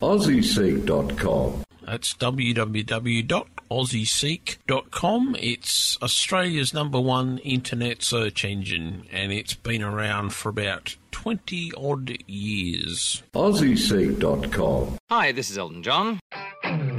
AussieSeek.com. That's www.aussieseek.com. It's Australia's #1 internet search engine, and it's been around for about 20-odd years. AussieSeek.com. Hi, this is Elton John.